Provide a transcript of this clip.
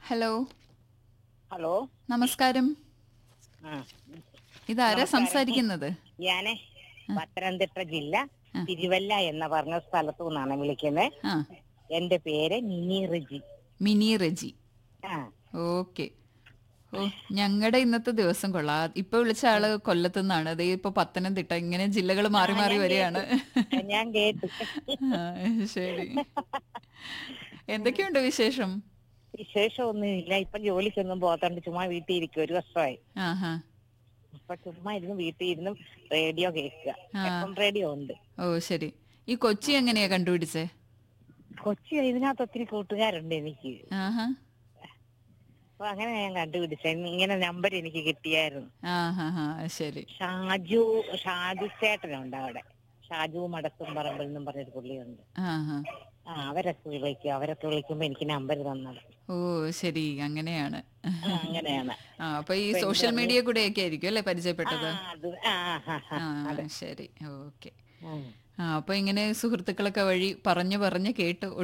Hello, hello. നമസ്കാരം. ആ, ഇതാരാ നമസ്കാരം. സംസാരിക്കുന്നത്? ഞാന് ആ, പത്തനംതിട്ട ജില്ല ആ, തിരുവല്ല എന്ന് പറഞ്ഞ സ്ഥലത്തു നിന്നാണ് വിളിക്കുന്നത്. ആ. എന്റെ പേര് മിനി റിജി. മിനി റെജി. ആ. ഓക്കെ. ഓ, ഞങ്ങളുടെ ഇന്നത്തെ ദിവസം കൊള്ളാം. ഇപ്പൊ വിളിച്ച ആള് കൊല്ലത്തു നിന്നാണ്. അതേ ഇപ്പൊ പത്തനംതിട്ട. ഇങ്ങനെ ജില്ലകൾ ആ, മാറി മാറി ഞാൻ കേട്ടു. വരികയാണ്. ഞാൻ കേട്ടു. ആ, ശരി. എന്തൊക്കെയുണ്ട് വിശേഷം? വിശേഷമൊന്നുമില്ല. ഇപ്പൊ ജോലിക്കൊന്നും പോകാത്തോണ്ട് ചുമ്മാ വീട്ടിൽ ഇരിക്കും. ഒരു വർഷമായി. ആഹാ. അപ്പൊ ചുമ്മാ ഇരുന്ന് വീട്ടിൽ ഇരുന്ന് റേഡിയോ കേൾക്കുക. ആ. എപ്പം റേഡിയോ ഉണ്ട്. ഓ, ശരി. ഈ കൊച്ചി എങ്ങനെയാ കണ്ടുപിടിച്ചേ? കൊച്ചി ഇതിനകത്ത് ഒത്തിരി കൂട്ടുകാരുണ്ട് എനിക്ക്. ആഹാ. അപ്പൊ അങ്ങനെ ഞാൻ കണ്ടുപിടിച്ചത്. ഇങ്ങനെ നമ്പർ എനിക്ക് കിട്ടിയായിരുന്നു. ആഹാ, ഹാ, ശരി. ഷാജു ചേട്ടനുണ്ട് അവിടെ. ഷാജു മടത്തും പറമ്പിൽ എന്നും പറഞ്ഞൊരു പുള്ളിയുണ്ട്. ആഹാ. അവരൊക്കെ വിളിക്കുമ്പോ എനിക്ക് നമ്പർ തന്നത്. ഓ, ശരി. അങ്ങനെയാണ്. അങ്ങനെയാണ്. ആ, അപ്പൊ ഈ അപ്പൊ എന്നോട് സോഷ്യൽ പറഞ്ഞു, മീഡിയ കൂടെ ഒക്കെ ആയിരിക്കും അല്ലെ ആ പരിചയപ്പെട്ടത്? അത് ആ, അതെ. ശരി. ഓക്കെ. ഉം. ആ, അപ്പൊ ഇങ്ങനെ സുഹൃത്തുക്കളൊക്കെ വഴി പറഞ്ഞു പറഞ്ഞ് കേട്ട്